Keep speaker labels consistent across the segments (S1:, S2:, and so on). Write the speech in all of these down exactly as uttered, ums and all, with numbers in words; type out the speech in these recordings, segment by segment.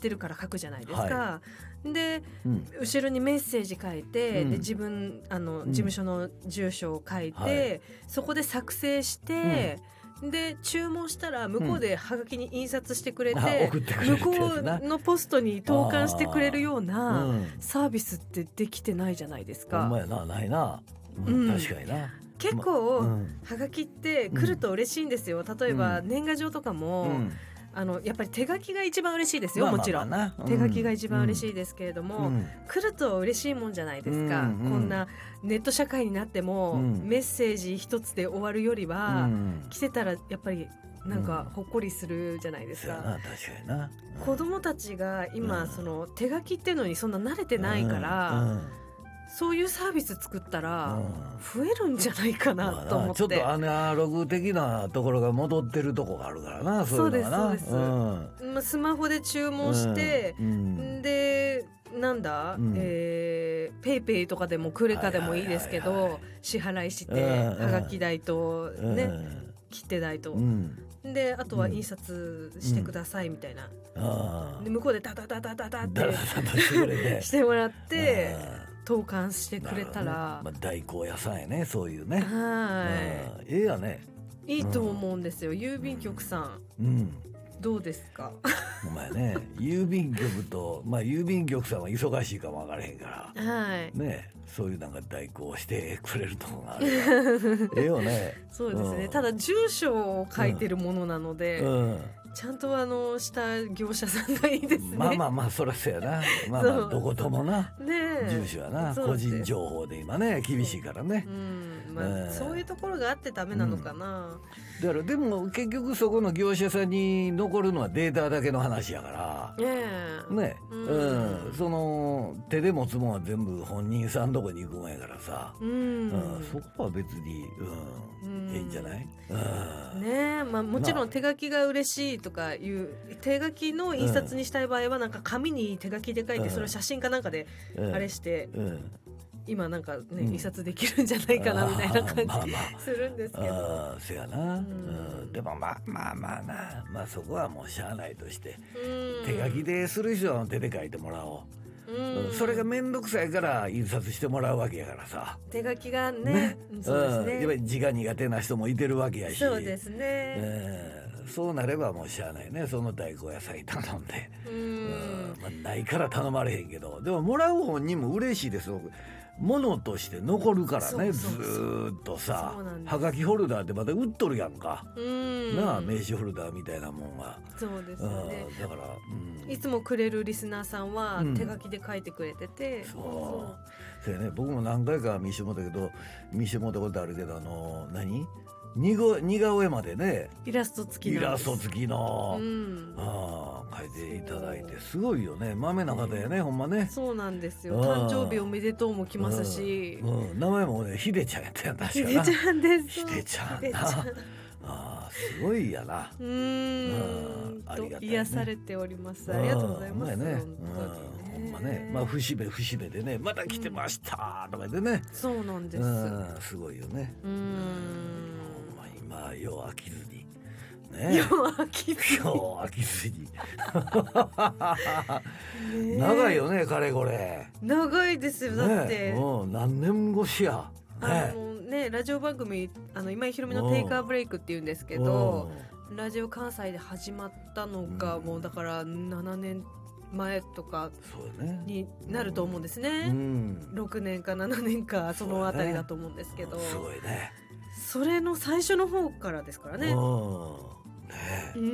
S1: ってるから書くじゃないですか、
S2: は
S1: で、
S2: うん、
S1: 後ろにメッセージ書いて、
S2: うん、
S1: で自分あの事務所の住所を書いて、
S2: はい、
S1: そこで作成して、うん、で注文したら向こうでハガキに印刷してくれて、
S2: うん、送ってくれる
S1: 向こうのポストに投函してくれるような
S2: うん、
S1: サービスってできてないじゃないですか。
S2: ほんまやな、ないな、うん
S1: うん、
S2: 確かにな。
S1: 結構、
S2: まうん、
S1: はがきって来ると嬉しいんですよ。例えば、
S2: うん、
S1: 年賀状とかも、うん、あのやっぱり手書きが一番嬉しいですよ、
S2: まあまあ
S1: もちろん、
S2: まあな、うん、
S1: 手書きが一番嬉しいですけれども、うん、来ると嬉しいもんじゃないですか、うんうん、こんなネット社会になっても、うん、メッセージ一つで終わるよりは、うん、来てたらやっぱりなんかほっこりするじゃないですか、うん、
S2: 確かにな、うん、
S1: 子供たちが今、うん、その手書きっていうのにそんな慣れてないから、うんうん、そういうサービス作ったら増えるんじゃないかなと思って、
S2: うん、ちょっとアナログ的なところが戻ってるとこがあるからな、そういうのがな。
S1: そうですそうです、うん、スマホで注文して、うん、でなんだ、うん、えー、ペイペイとかでもクレカでもいいですけど、はいはいはいはい、支払いして、うん、はがき代とね、うん、切手代と、うん、であとは印刷してくださいみたいな、うん、で向こうでダダダダダダってしてもらって投函してくれたら、ね、ま
S2: あ、代行屋さんやね、そういうね、
S1: はい、
S2: ええやね、
S1: いいと思うんですよ、うん、郵便局さん、うん、どうですか。
S2: お前ね、郵便局と、まあ、郵便局さんは忙しいかも分からへんから、はいね、そういうなんか代行してくれるとこがあるええよね。
S1: そうですね、うん、ただ住所を書いてるものなので、うんうん、ちゃんとあのした業者さんがいいですね。
S2: まあまあまあそりゃそうやな、まあまあどこともな、ね、住所やな、個人情報で今ね厳しいからね、うん、
S1: まあ、えー、そういうところがあってダメなのかな、
S2: うん、だからでも結局そこの業者さんに残るのはデータだけの話やから、えー、ね、うんうん、その手で持つもんは全部本人さんとこに行くもんやからさ、うんうん、そこは別に、うん、いいんじゃない、うん、
S1: ねえ、まあ、もちろん手書きが嬉しいとかいう手書きの印刷にしたい場合はなんか紙に手書きで書いて、それを写真かなんかであれして、うんうん、今なんかね、うん、印刷できるんじゃないかなみたいな感じ、まあまあ、するんですけど、
S2: あそやな、うんうん、でもまあまあまあな、まあ、そこはもうしゃあないとして、うん、手書きでする人は手で書いてもらおう、うん、それが面倒くさいから印刷してもらうわけやからさ、
S1: 手書きが ね, ね、そうですね、
S2: うん、やっぱり字が苦手な人もいてるわけやし、
S1: そうですね、え
S2: ー、そうなればもうしゃあないね、その代行屋さんに頼んで、うん、うん、まあ、ないから頼まれへんけど、でももらう本人も嬉しいですよ、ものとして残るからね、ずーっとさ、はがきホルダーってまだ売っとるやんか、うんなあ、名刺ホルダーみたいなもんが、
S1: そうですね、
S2: だから、うん、
S1: いつもくれるリスナーさんは手書きで書いてくれてて、うん、
S2: そうそれね、僕も何回か見してもらったけど見してもらったことあるけど、あの何似顔絵までね、
S1: イラスト付きの
S2: イラスト付きの、うん、あ書いていただいてすごいよね、まめな方やね、ほんまね。
S1: そうなんですよ、誕生日おめでとうも来ますし、
S2: うんうん、名前もねひでちゃんやったやん、確かな、
S1: ひでちゃんです、
S2: ひでちゃんなあ、すごいやな、
S1: うん、ありがたい、ね、癒されております、ありがとうございます、ね、
S2: ほんまね、まあ節目節目でね、また来てましたとかでね、
S1: そうなんです、
S2: うん、すごいよね、うん、まあよう飽きずに
S1: ね、よう飽きずに
S2: よう飽きずに長いよね、かれこれ
S1: 長いですよ、だって、
S2: ね、うん、何年越しや、
S1: ね、あのね、ラジオ番組、あの今井ひろみのテイクアブレイクっていうんですけど、ラジオ関西で始まったのが、うん、もうだからななねんまえとかになると思うんですね、うん、ろくねんかななねんかそのあたりだと思うんですけど、
S2: すごいね、
S1: それの最初の方からですからね、
S2: ね、うん、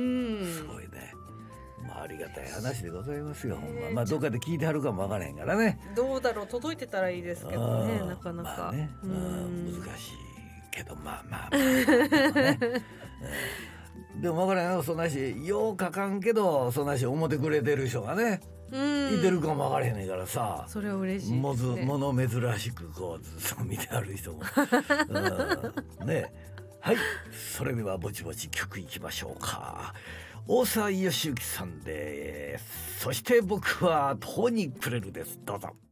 S2: すごいね、まあ、ありがたい話でございますよ、ほんま、まあ、どっかで聞いてはるかもわからへんからね、
S1: どうだろう、届いてたらいいですけどね、なかなか、
S2: まあね、うん、難しいけど、まあまあまあ、まあね、うん、でもわからんよ、そんなしよう書かんけど、そんなし思ってくれてる人がね、いてるかもわからへんねんからさ、
S1: それは嬉しいですね、
S2: もの珍しくこうずっと見てある人も、うん、ね、はい、それではぼちぼち曲いきましょうか。大沢良之さんで、そして僕は途に暮れるです。どうぞ。